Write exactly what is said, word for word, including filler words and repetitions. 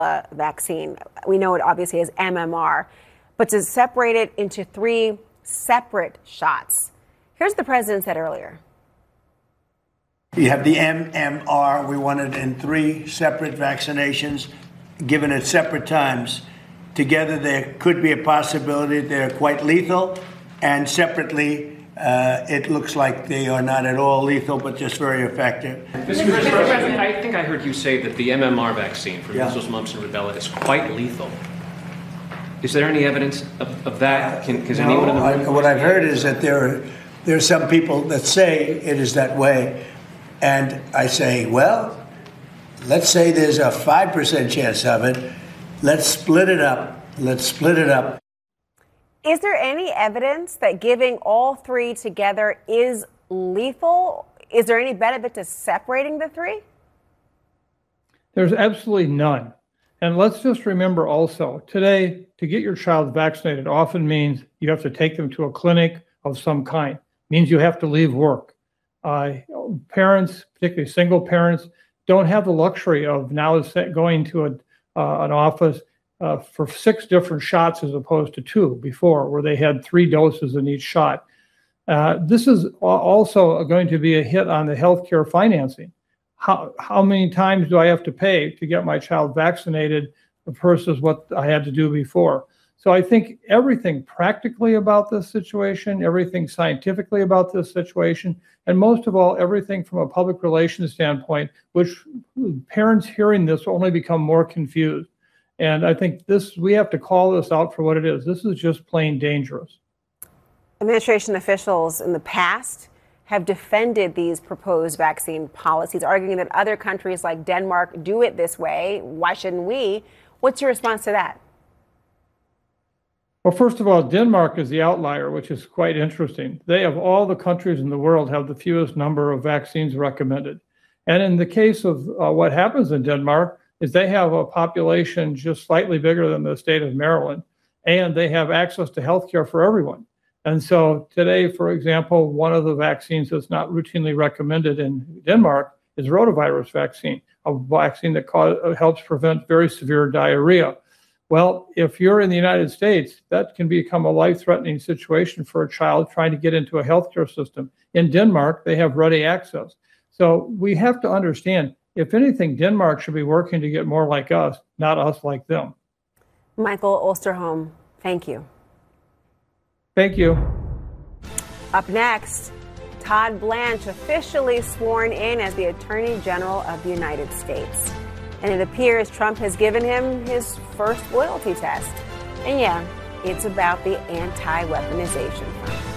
uh, vaccine. We know it obviously as M M R, but to separate it into three separate shots. Here's what the president said earlier. You have the M M R. We want it in three separate vaccinations, given at separate times. Together, there could be a possibility they're quite lethal, and separately, uh, it looks like they are not at all lethal, but just very effective. Mister President, I think I heard you say that the M M R vaccine for yeah. measles, mumps, and rubella is quite lethal. Is there any evidence of, of that? Can, can no, anyone in the room I, what I've heard is that there are, there are some people that say it is that way. And I say, well, let's say there's a five percent chance of it. Let's split it up. Let's split it up. Is there any evidence that giving all three together is lethal? Is there any benefit to separating the three? There's absolutely none. And let's just remember also, today, to get your child vaccinated often means you have to take them to a clinic of some kind. It means you have to leave work. Uh, parents, particularly single parents, don't have the luxury of now going to a, uh, an office uh, for six different shots as opposed to two before, where they had three doses in each shot. Uh, this is also going to be a hit on the healthcare financing. How, how many times do I have to pay to get my child vaccinated versus what I had to do before? So I think everything practically about this situation, everything scientifically about this situation, and most of all, everything from a public relations standpoint, which parents hearing this will only become more confused. And I think this, we have to call this out for what it is. This is just plain dangerous. Administration officials in the past have defended these proposed vaccine policies, arguing that other countries like Denmark do it this way. Why shouldn't we? What's your response to that? Well, first of all, Denmark is the outlier, which is quite interesting. They, of all the countries in the world, have the fewest number of vaccines recommended. And in the case of uh, what happens in Denmark is they have a population just slightly bigger than the state of Maryland, and they have access to health care for everyone. And so today, for example, one of the vaccines that's not routinely recommended in Denmark is rotavirus vaccine, a vaccine that cause, helps prevent very severe diarrhea. Well, if you're in the United States, that can become a life-threatening situation for a child trying to get into a healthcare system. In Denmark, they have ready access. So we have to understand, if anything, Denmark should be working to get more like us, not us like them. Michael Osterholm, thank you. Thank you. Up next, Todd Blanche officially sworn in as the Attorney General of the United States. And it appears Trump has given him his first loyalty test. And yeah, it's about the anti-weaponization front.